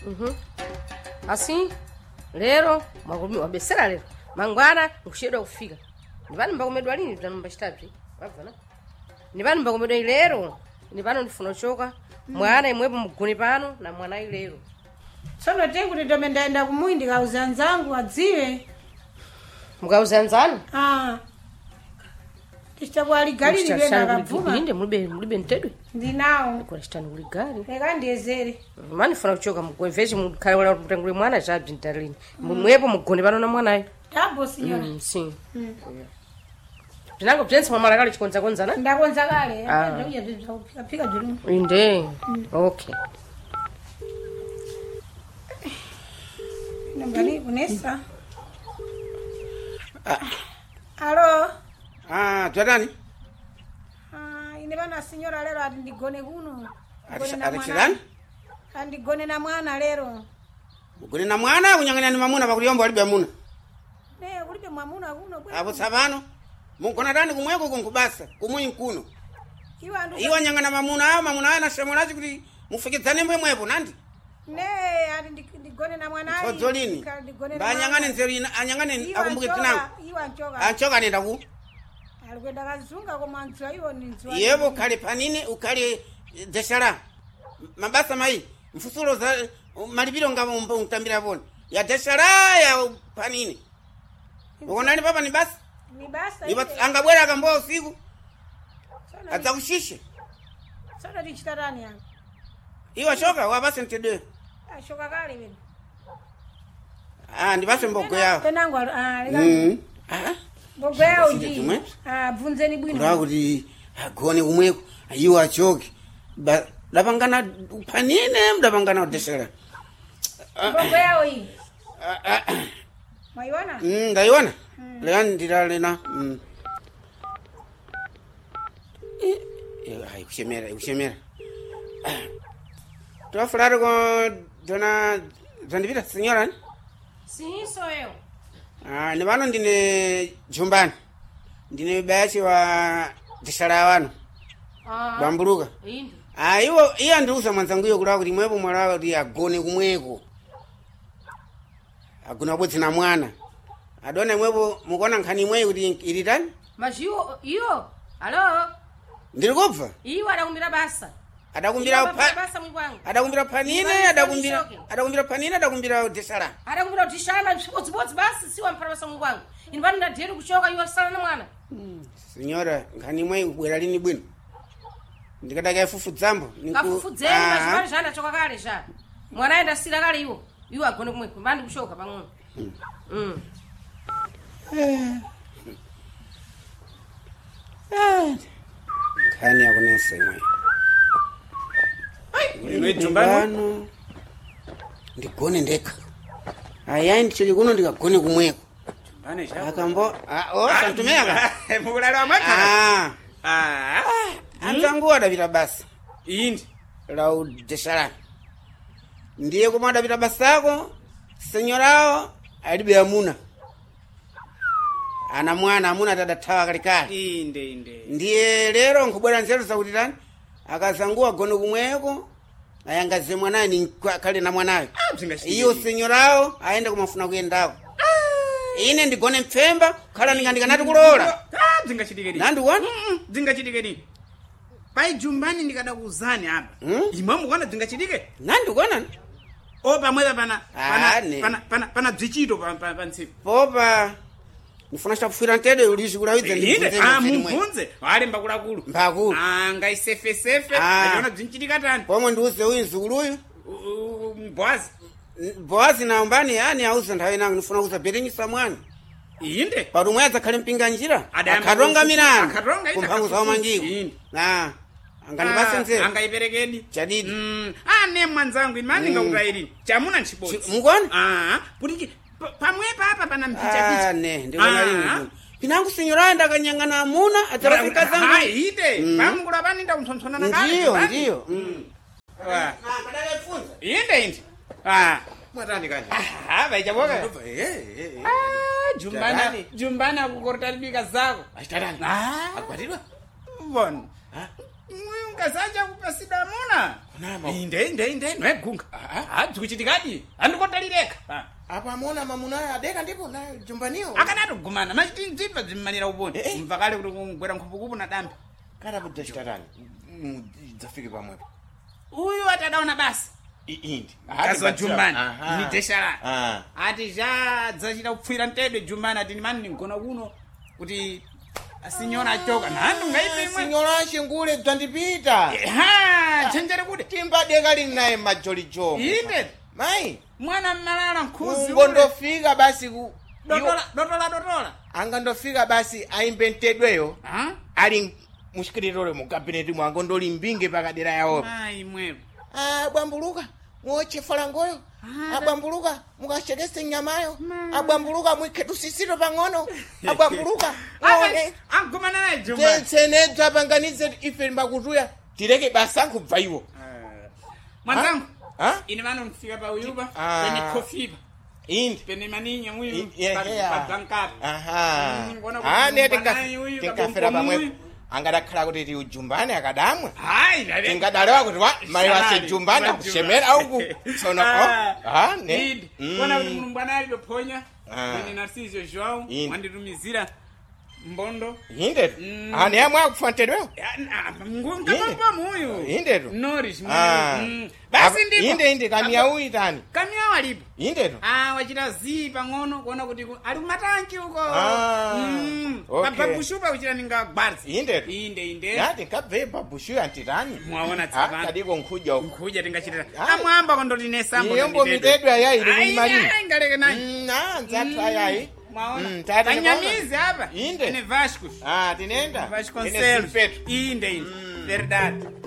Assim, lero, wabesera lero. Mangwana, nkushedwa kufika. Nivani mbakomedwa lini mbashitapi? Wabvana? Nivani mbakomedwa lero. Nivani ndifuna choka. Mwana imwepo muguni pano na mwana lero. Sono tengu ndaenda kumuindi kauzanzangu adziwe. Mukauzanzana? Tichtabwali gali libenda kavuka. Inde mulibe ntedwe. Ndinawo. Kwa shitani kuli gali. Eka ndiezere. Mani funa kuchoka mugwemveshi mukale wala kutangule mwana chabvi ntarini. Mwepo muguni pano na mwanayo. Tabo sinyora. Sim. Tinango byensi mama lakali chikonza konzana? Ndakonza kale. Ndakuja pika juru. Inde. Okay. Nambali kunesa. Alo. Twadani? Ine bana signora lero ati ndigone kuno. Ati Andigone na mwana lero. Mugone na mwana kunyang'anya ni mamuna pakuliyomba alibe amuna. Ne ulibe mamuna kuno bwe. Abo sabano. Mukona dani kumweko kunkubasa kumwi kuno. Iwa nyang'ana mamuna na shemolazi kuti mufikizane mwepo nandi. Ne ati ndigone na mwana ali. Tozolini. Banyang'ane nzeri anyang'ane akumbuke tinango. Iwa nchoka. Anchoka nenda ku. Alikwenda kazunga kwa mwanzo iwo ni nzwa. Yebo kale panini ukale deshara. Mabasa mai mfusulo za malibiro ngabo mtambira pone. Ya deshara ya panini. Ukonani papa ni basi? Ni basa. Ni basi angabwera akamboa usiku. Atakushishe. Sana dichitarani yangu. Iwa shoka wabase ntede. Shoka kale mimi. Ndibase mbogo yao. Tenango mbogo yao uji. Vunzeni bwino. Kura kuti agone kumweko ayiwa achoke. Lapangana panine mdapangana udesera. Mbogo yao hii. Maiona? Ndaiona. Lea ndiralena. Ai kushemera. Tuafularo ko dona zandivira signora ni? Sim, sou eu. Ni vano ndine jumbani. Ndine bayachi wa dishara wano. Bambuluka. Indi. Iya ndiuza mwanzangu iyo kula kuti mwepo mwala kuti agone kumweko. Agona bwezi na mwana. Adone mwepo mukona nkhani mwe kuti ili tani? Mas iyo. Alo. Ndilikobva? Iyo adakumbira basa. Adakumbira basa mwangwangu. Adakumbira panine, adakumbira panine, adakumbira dishara. Adakumbira dishara chibodzi basi siwa mpara basa mwangwangu. Inibani ndadheri kuchoka iyo sala na mwana. Signora, nkhani mwe kubwera lini bwino? Ndikadaka ifufu dzambo. Kafufudzeni mazimani zana choka kale zana. Mwana enda sila kale iwo. Iwo agone kumweko. Mbandi kushoka pang'ono. Nkhani yakunesa imwe. Jumbani. Ndigone ndeka. Ayayi ndichili kuno ndikagone kumweko. Jumbani chako. Akambo. Santumeka. Mukulala wa mwaka. Anzangu adapita basa. Indi. Lau desharani. Ndiye kuma adapita basako. Senyorao alibe amuna. Ana mwana amuna tadatawa kalikali. Inde. Ndiye lero nkubwera nzeru zakuti tani. Akazangu agone kumweko. Ayangaze mwanayo ni kale na mwanayo. Iyo senyorao aende kumafuna kuyendako. Ine ndigone mpfemba khala ndingandika nati kulola. Dzingachitike Nandi wani? Dzingachitike ni. Pai Jumbani ndikada kuzani hapa. Imamu wana dzingachitike? Nandi kona? Opa mweza pana dzichito pa ntsiku. Popa nifuna chakufira ntede ulishi kula widze ndibunze. Mubunze. Wale mbakulu. Mbakulu. Ngaisefe. Ayona dzinchitika tani. Pomwe ndiuze uyinzukulu uyu. Boazi na umbani yani auza nthawi nangu nifuna kuza berenyisa mwana. Inde. Paru mweza khali mpinga njira. Akaronga mirani. Kumphangu za umangiwa. Angandibase nzeru. Angaiperekedi. Chadidi. Ne mwanzangu imani ngautairi. Chamuna nchibodzi. Mukona? Kuti pamwe papa pana mpicha. Ne, ndikona lini. Pinangu sinyora ndakanyangana amuna atarafika zangu. Inde. Pamungula pani ndauntsontsona nakale. Ndiyo. Kadale funza. Inde. Mwatani kaje. Baijaboka. Jumbana kukortalibika zako. Ashtarani. Akwatirwa? Mbona? kasacha kupasida muna inde nwegunga dzikuchitikadi andikotalireka apa amona mamunayo adeka ndipo nayo jumbaniyo akanatogumana machiti nzimba zimmanira uponi mva kale kuti kungwera nkhupukupu na dambi kana kudzichitatani dzafike pamwepo uyu atadaona basi indi kazo jumbani ni deshala ati dzachita kupfira mtebe jumbani ati nimani ningona kuno kuti asinyora achoka nanu ngaipe imwe sinyora chingule dzandipita chenjere kuti timbadeka linaye majolijo inde mai mwana mmalala nkhuzi ngondofika basi ku dotola angandofika basi aimbentedweyo ali mushikilitole mu kabineti mwango ndoli mbinge pakadera yawo ai mwepo abwambuluka muochefala ngoyo abwambuluka mukachekese nyamayo abwambuluka mwiketusisito pang'ono abwambuluka one angumana naye jumbani tsenedza panganize ife mbakutuya tireke basa nkubva iwo mwanangu ine vano mfika pa uyuba kwenye kofiba indi pene maninya uyu pa bankapa tingafera pamwepo angadakhala kuti ti ujumbani akadamwe hayi tingadalewa kuti mai wase jumbani akushemera uku tsono ne kona kuti mulumbwana ali lophonya ine Narciso João wanditumizira mbondo indetu ani amwe akufantedwewo ngungapapa muyu indetu Norris basi ndipo inde kamia uitani kamia walipo indetu wachita zi pang'ono kuona kuti ali kumatanki uko babushupa kuchita ninga gbarzi indetu inde yati kabve babushu antitani mwaona tsapana kadiko nkhuja tingachitira amwamba kondolinesa yombo mitedwa yayi kumali ngaleke nayi nzathu ayayi mwaona tanyamizi hapa inde ine Vasco tinenda Vasconcelos inde verdade